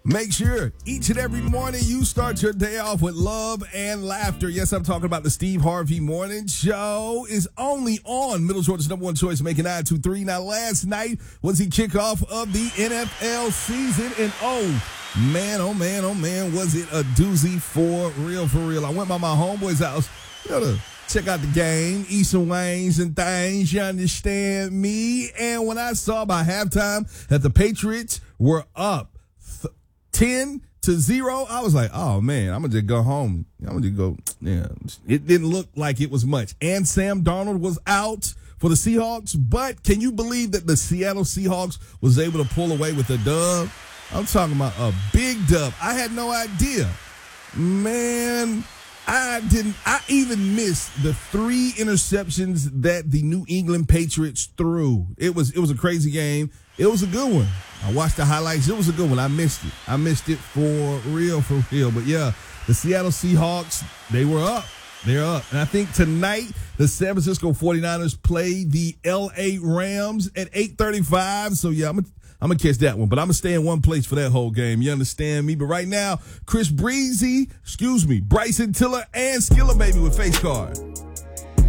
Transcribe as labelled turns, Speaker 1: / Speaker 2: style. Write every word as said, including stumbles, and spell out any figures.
Speaker 1: Make sure each and every morning you start your day off with love and laughter. Yes, I'm talking about the Steve Harvey Morning Show. Is only on Middle Georgia's number one choice, making nine two three. Now, last night was the kickoff of the N F L season, and oh, man, oh, man, oh, man, was it a doozy for real, for real. I went by my homeboy's house, you know, to check out the game, eat some wings and things, you understand me? And when I saw by halftime that the Patriots were up ten to zero, I was like, oh, man, I'm going to just go home. I'm going to just go, yeah. It didn't look like it was much. And Sam Darnold was out for the Seahawks. But can you believe that the Seattle Seahawks was able to pull away with a dub? I'm talking about a big dub. I had no idea. Man, I didn't. I even missed the three interceptions that the New England Patriots threw. It was, it was a crazy game. It was a good one. I watched the highlights. It was a good one. I missed it. I missed it for real, for real. But, yeah, the Seattle Seahawks, they were up. They're up. And I think tonight the San Francisco forty-niners play the L A Rams at eight thirty-five. So, yeah, I'm going I'm to catch that one. But I'm going to stay in one place for that whole game. You understand me? But right now, Chris Breezy, excuse me, Bryson Tiller, and Skilla Baby with Face Card.